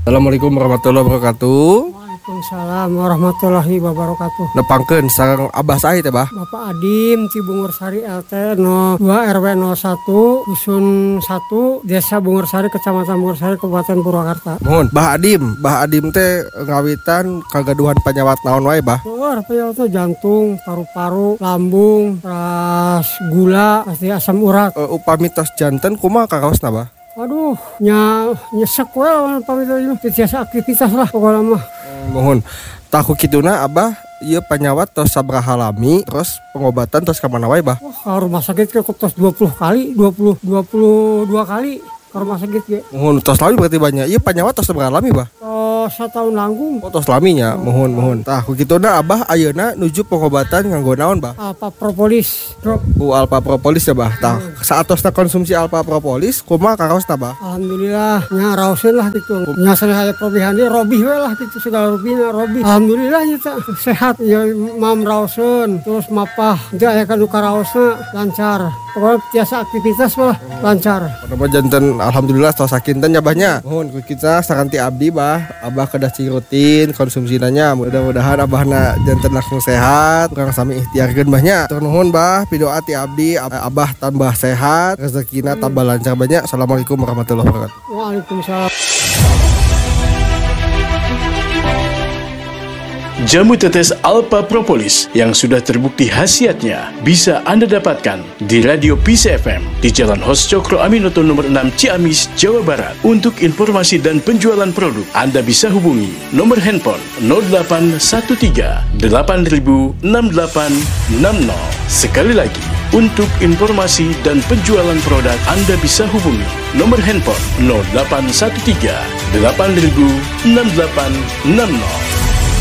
Assalamualaikum warahmatullahi wabarakatuh. Waalaikumsalam warahmatullahi wabarakatuh. Nepangkeun sareng Abah sae teh, Bah? Bapak Adim Cibungur Sari LT 02 RW 01 Dusun 1 Desa Bungur Sari Kecamatan Bungur Sari Kabupaten Purwakarta. Mohon Bah Adim teh ngawitan kagaduhan panyawat naon wae, Bah? Luar penyakit jantung, paru-paru, lambung, ras gula, pasti asam urat. Upami tos janten kumaha kakaosna, Bah? Aduh, nyesek we lawan pamit biasa aktivitas lah pokoknya mah. Mohon tahu kituna Abah ieu panyawat tos sabaraha lami terus pengobatan tos ka mana wae, Bah? Wah, ka rumah sakit ke tos 22 kali ke rumah sakit ge. Mohon tos lami berarti banyak. Ieu panyawat tos sabaraha lami, Bah? Setahun langgung. Tos laminya, mohon. Tah ku kituna Abah ayeuna nuju pengobatan nganggo naon, Bah? Alpha Propolis drop. Alpha Propolis ya, Bah. Tah saatosna konsumsi Alpha Propolis kumaha kakaosna, Bah? Alhamdulillah nya raoseun lah gitu. Nya saya probihan dia robih we lah gitu segala rubina robih. Alhamdulillah nya sehat ya mam raoseun terus mapah jadi aya kanu karaosna lancar. Pokoknya biasa aktivitas mah lancar. Pada janten alhamdulillah tos sakinten nya, Bahnya. Mohon ku kita sakanti abdi, Bah. Abah kedah cing rutin konsumsinanya. Mudah-mudahan abahna janten langsung sehat. Urang sami ikhtiarkeun, Bahnya. Tur nuhun, Bah. Pidoa ti abdi Abah tambah sehat, rezekina tambah lancar, Bahnya. Assalamualaikum warahmatullahi wabarakatuh. Waalaikumsalam. Jamu tetes Alpha Propolis yang sudah terbukti khasiatnya bisa Anda dapatkan di Radio Peace FM di Jalan Hos Cokro Aminoto nomor 6 Ciamis, Jawa Barat. Untuk informasi dan penjualan produk, Anda bisa hubungi nomor handphone 0813 8000 6860. Sekali lagi, untuk informasi dan penjualan produk, Anda bisa hubungi nomor handphone 0813 8000 6860.